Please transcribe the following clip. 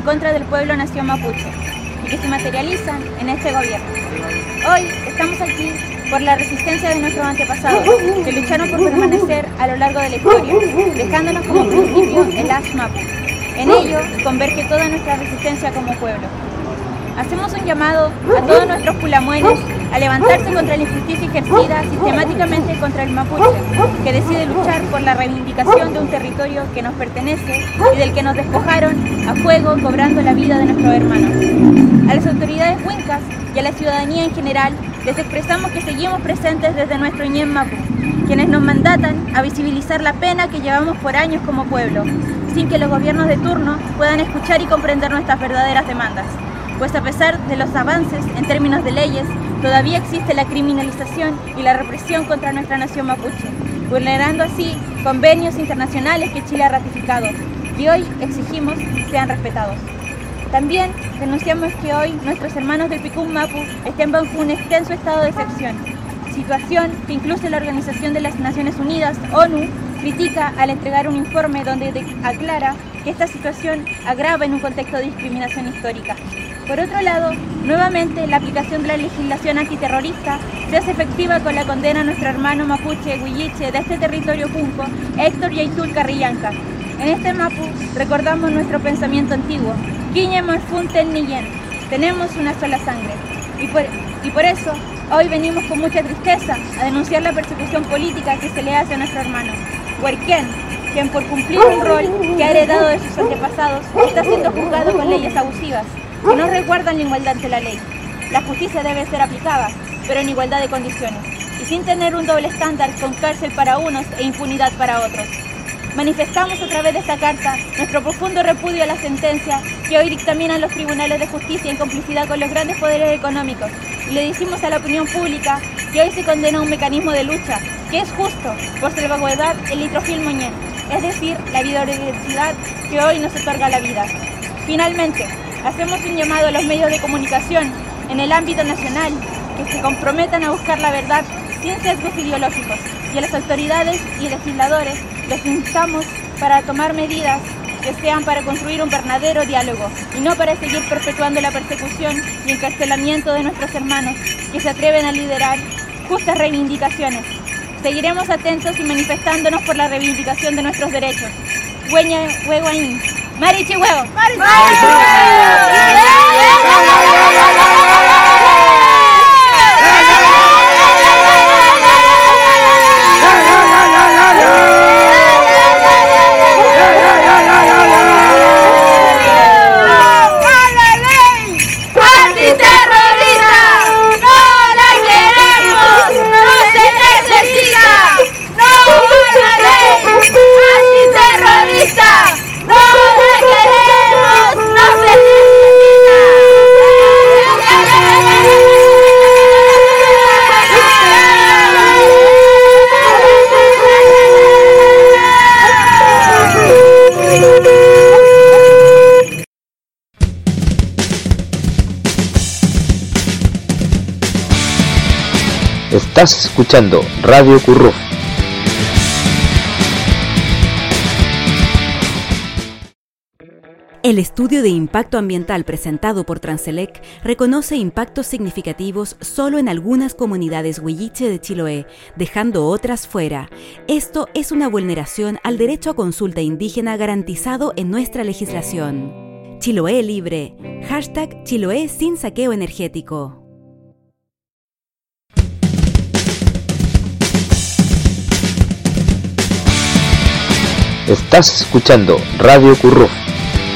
contra del pueblo nación mapuche y que se materializan en este gobierno. Hoy estamos aquí por la resistencia de nuestros antepasados, que lucharon por permanecer a lo largo de la historia, dejándonos como principio el Ash Mapu. En ello converge toda nuestra resistencia como pueblo. Hacemos un llamado a todos nuestros pulamuenes a levantarse contra la injusticia ejercida sistemáticamente contra el mapuche, que decide luchar por la reivindicación de un territorio que nos pertenece y del que nos despojaron a fuego cobrando la vida de nuestros hermanos. A las autoridades huincas y a la ciudadanía en general les expresamos que seguimos presentes desde nuestro Ñen Mapu, quienes nos mandatan a visibilizar la pena que llevamos por años como pueblo, sin que los gobiernos de turno puedan escuchar y comprender nuestras verdaderas demandas. Pues a pesar de los avances en términos de leyes, todavía existe la criminalización y la represión contra nuestra nación mapuche, vulnerando así convenios internacionales que Chile ha ratificado y hoy exigimos sean respetados. También denunciamos que hoy nuestros hermanos del Picún Mapu estén bajo un extenso estado de excepción, situación que incluso la Organización de las Naciones Unidas, ONU, critica al entregar un informe donde aclara que esta situación agrava en un contexto de discriminación histórica. Por otro lado, nuevamente la aplicación de la legislación antiterrorista se hace efectiva con la condena a nuestro hermano mapuche huilliche de este territorio junco, Héctor Yaitul Carrillanca. En este Mapu recordamos nuestro pensamiento antiguo, Quiñe Manfunten Niyen, tenemos una sola sangre. Y por eso, hoy venimos con mucha tristeza a denunciar la persecución política que se le hace a nuestro hermano. Huerquén, quien por cumplir un rol que ha heredado de sus antepasados, está siendo juzgado con leyes abusivas, que no resguardan la igualdad ante la ley. La justicia debe ser aplicada, pero en igualdad de condiciones, y sin tener un doble estándar con cárcel para unos e impunidad para otros. Manifestamos a través de esta carta nuestro profundo repudio a la sentencia que hoy dictaminan los tribunales de justicia en complicidad con los grandes poderes económicos, y le decimos a la opinión pública que hoy se condena un mecanismo de lucha que es justo por salvaguardar el litrofilmo Ñen, es decir, la biodiversidad que hoy nos otorga la vida. Finalmente, hacemos un llamado a los medios de comunicación en el ámbito nacional que se comprometan a buscar la verdad sin sesgos ideológicos, y a las autoridades y legisladores les instamos para tomar medidas que sean para construir un verdadero diálogo y no para seguir perpetuando la persecución y encarcelamiento de nuestros hermanos que se atreven a liderar justas reivindicaciones. Seguiremos atentos y manifestándonos por la reivindicación de nuestros derechos. Hueña Huehuaín. Marichi Huevo. Estás escuchando Radio Curruf. El estudio de impacto ambiental presentado por Transelec reconoce impactos significativos solo en algunas comunidades huilliche de Chiloé, dejando otras fuera. Esto es una vulneración al derecho a consulta indígena garantizado en nuestra legislación. Chiloé libre. #Chiloé sin saqueo energético. Estás escuchando Radio Curruf.